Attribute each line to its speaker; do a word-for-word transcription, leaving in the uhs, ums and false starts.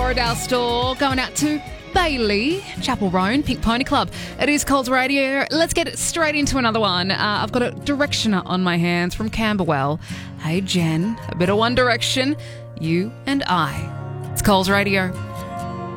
Speaker 1: Borrowdale store. Going out to Bailey, Chapel Roan, Pink Pony Club. It is Coles Radio. Let's get straight into another one. Uh, I've got a Directioner on my hands from Camberwell. Hey, Jen, a bit of One Direction. You and I. It's Coles Radio.